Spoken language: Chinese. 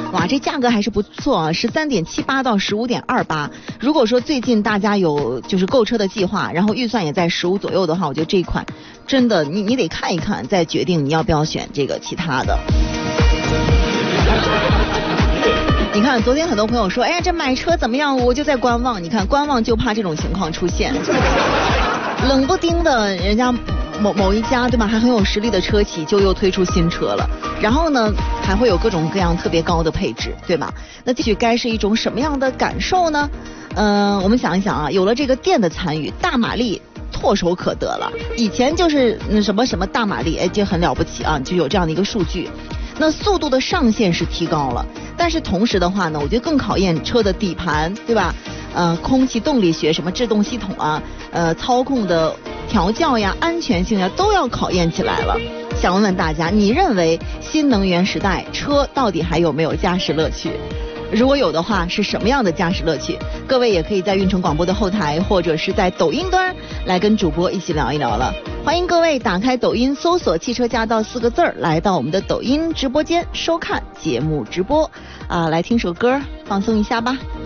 哇，这价格还是不错啊，13.78到15.28。如果说最近大家有就是购车的计划，然后预算也在15左右的话，我觉得这一款真的你得看一看，再决定你要不要选这个其他的。你看，昨天很多朋友说，哎呀，这买车怎么样？我就在观望。你看，观望就怕这种情况出现，冷不丁的，人家某一家对吧，还很有实力的车企就又推出新车了，然后呢，还会有各种各样特别高的配置，对吧？那继续该是一种什么样的感受呢？我们想一想啊，有了这个电的参与，大马力唾手可得了。以前就是什么大马力，哎，这很了不起啊，就有这样的一个数据。那速度的上限是提高了，但是同时的话呢，我觉得更考验车的底盘，对吧？空气动力学、什么制动系统啊，操控的调教呀、安全性呀，都要考验起来了。想问问大家，你认为新能源时代车到底还有没有驾驶乐趣？如果有的话，是什么样的驾驶乐趣？各位也可以在运城广播的后台，或者是在抖音端来跟主播一起聊一聊了。欢迎各位打开抖音搜索汽车驾到4个字儿，来到我们的抖音直播间收看节目直播来听首歌放松一下吧。